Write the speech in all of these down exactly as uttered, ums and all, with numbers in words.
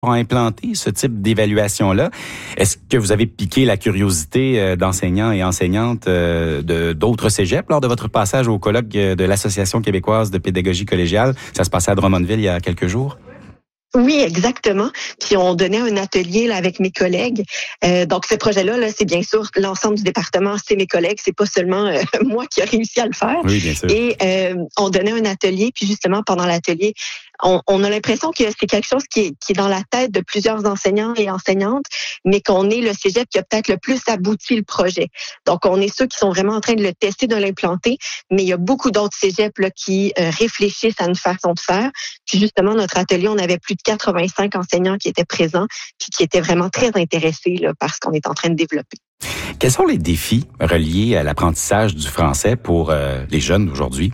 pour implanter ce type d'évaluation-là. Est-ce que vous avez piqué la curiosité d'enseignants et enseignantes de d'autres cégeps lors de votre passage au colloque de l'Association québécoise de pédagogie collégiale? Ça se passait à Drummondville il y a quelques jours. Oui, exactement. Puis on donnait un atelier là avec mes collègues. Euh, donc ce projet-là, là, c'est bien sûr l'ensemble du département, c'est mes collègues, c'est pas seulement euh, moi qui a réussi à le faire. Oui, bien sûr. Et euh, on donnait un atelier, puis justement pendant l'atelier, on, on a l'impression que c'est quelque chose qui est, qui est dans la tête de plusieurs enseignants et enseignantes, mais qu'on est le cégep qui a peut-être le plus abouti le projet. Donc on est ceux qui sont vraiment en train de le tester, de l'implanter, mais il y a beaucoup d'autres cégeps là, qui euh, réfléchissent à une façon de faire. Puis justement notre atelier, on avait plus de quatre-vingt-cinq enseignants qui étaient présents, puis qui étaient vraiment très intéressés là, par ce qu'on est en train de développer. Quels sont les défis reliés à l'apprentissage du français pour euh, les jeunes d'aujourd'hui?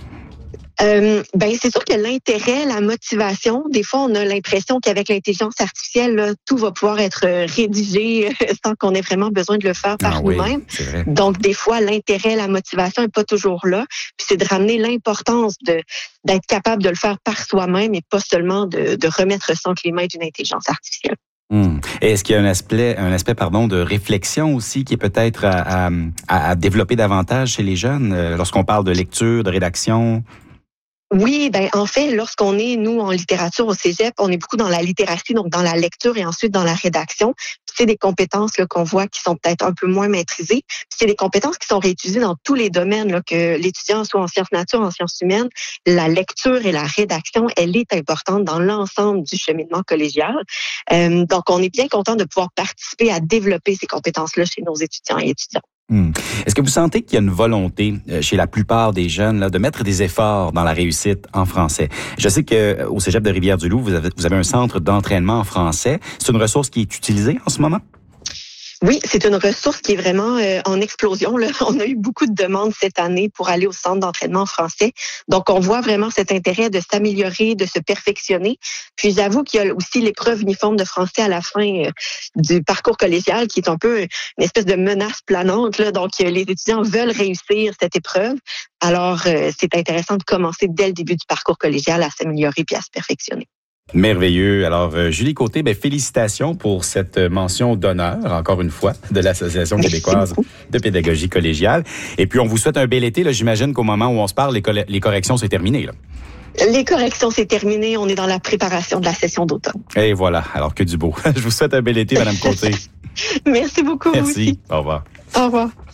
Euh, ben c'est sûr que l'intérêt, la motivation, des fois on a l'impression qu'avec l'intelligence artificielle, là, tout va pouvoir être rédigé sans qu'on ait vraiment besoin de le faire par ah oui, nous-mêmes. C'est vrai. Donc des fois l'intérêt, la motivation n'est pas toujours là. Puis c'est de ramener l'importance de d'être capable de le faire par soi-même et pas seulement de, de remettre ça entre les mains d'une intelligence artificielle. Hum. Et est-ce qu'il y a un aspect, un aspect pardon, de réflexion aussi qui est peut-être à, à, à développer davantage chez les jeunes euh, lorsqu'on parle de lecture, de rédaction? Oui, ben en fait, lorsqu'on est, nous, en littérature au cégep, on est beaucoup dans la littératie, donc dans la lecture et ensuite dans la rédaction. Puis c'est des compétences là, qu'on voit qui sont peut-être un peu moins maîtrisées. Puis c'est des compétences qui sont réutilisées dans tous les domaines, là, que l'étudiant soit en sciences nature, en sciences humaines. La lecture et la rédaction, elle est importante dans l'ensemble du cheminement collégial. Euh, donc, on est bien content de pouvoir participer à développer ces compétences-là chez nos étudiants et étudiantes. Hum. Est-ce que vous sentez qu'il y a une volonté chez la plupart des jeunes là, de mettre des efforts dans la réussite en français? Je sais qu'au Cégep de Rivière-du-Loup, vous avez, vous avez un centre d'entraînement en français. C'est une ressource qui est utilisée en ce moment? Oui, c'est une ressource qui est vraiment euh, en explosion. Là. On a eu beaucoup de demandes cette année pour aller au centre d'entraînement en français. Donc, on voit vraiment cet intérêt de s'améliorer, de se perfectionner. Puis, j'avoue qu'il y a aussi l'épreuve uniforme de français à la fin euh, du parcours collégial qui est un peu une espèce de menace planante. Là. Donc, euh, les étudiants veulent réussir cette épreuve. Alors, euh, c'est intéressant de commencer dès le début du parcours collégial à s'améliorer puis à se perfectionner. Merveilleux. Alors, euh, Julie Côté, ben, félicitations pour cette mention d'honneur, encore une fois, de l'Association québécoise de pédagogie collégiale. Et puis, on vous souhaite un bel été. Là. J'imagine qu'au moment où on se parle, les, coll- les corrections, c'est terminé. Là. Les corrections, c'est terminé. On est dans la préparation de la session d'automne. Et voilà. Alors, que du beau. Je vous souhaite un bel été, Madame Côté. Merci beaucoup. Merci. Vous aussi. Au revoir. Au revoir.